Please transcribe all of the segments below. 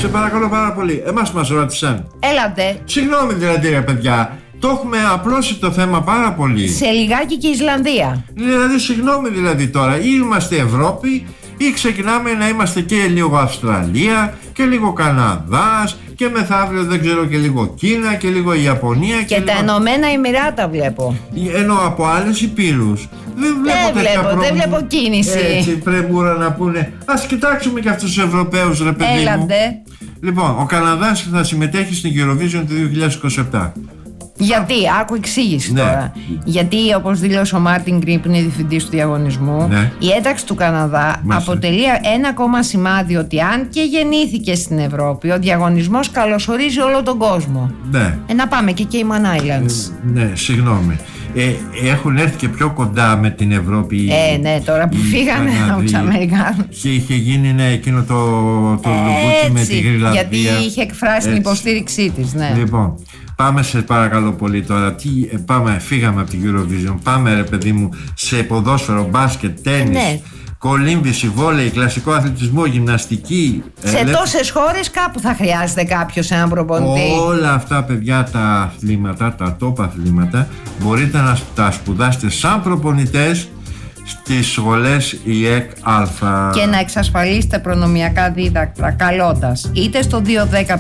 Σε παρακαλώ πάρα πολύ. Εμάς μας ρώτησαν. Έλατε. Συγγνώμη δηλαδή, ρε παιδιά. Το έχουμε απλώσει το θέμα πάρα πολύ. Σε λιγάκι και Ισλανδία. Δηλαδή, συγγνώμη δηλαδή τώρα. Ή είμαστε Ευρώπη, ή ξεκινάμε να είμαστε και λίγο Αυστραλία και λίγο Καναδάς και μεθαύριο δεν ξέρω και λίγο Κίνα και λίγο Ιαπωνία και τα Ηνωμένα Εμιράτα βλέπω. Ενώ από άλλες υπήρους δεν βλέπω κίνηση. Έτσι πρεμούρα να πούνε. Ας κοιτάξουμε και αυτούς τους Ευρωπαίους, ρε παιδί μου. Έλατε. Λοιπόν, ο Καναδάς θα συμμετέχει στην Eurovision του 2027. Γιατί, άκου εξήγηση τώρα. Ναι. Γιατί, όπως δήλωσε ο Μάρτιν Γκριν, που είναι διευθυντής του διαγωνισμού, ναι, η ένταξη του Καναδά αποτελεί ένα ακόμα σημάδι ότι αν και γεννήθηκε στην Ευρώπη, ο διαγωνισμός καλωσορίζει όλο τον κόσμο. Ναι. Να πάμε και Cayman Islands. Ναι, συγγνώμη. Έχουν έρθει και πιο κοντά με την Ευρώπη. Ναι, τώρα που φύγανε από τους Αμερικάνους. Και είχε γίνει εκείνο το λουμπούκι με τη Γρυλανδία. Γιατί είχε εκφράσει την υποστήριξή της, ναι. Λοιπόν, πάμε σε παρακαλώ πολύ τώρα. Φύγαμε από την Eurovision. Πάμε, ρε παιδί μου, σε ποδόσφαιρο, μπάσκετ, τένις. Ναι. Κολύμβηση, βόλεϊ, κλασικό αθλητισμό, γυμναστική. Σε τόσες χώρες κάπου θα χρειάζεται κάποιος έναν προπονητή. Όλα αυτά, παιδιά, τα αθλήματα, τα top αθλήματα, μπορείτε να τα σπουδάσετε σαν προπονητές στις σχολές ΙΕΚ Α. Και να εξασφαλίσετε προνομιακά δίδακτρα καλώντας είτε στο 210 52 79 500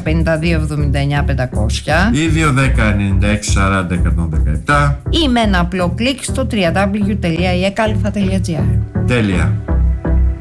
ή 210 96 40 117 ή με ένα απλό κλικ στο www.iekalfa.gr. Τέλεια.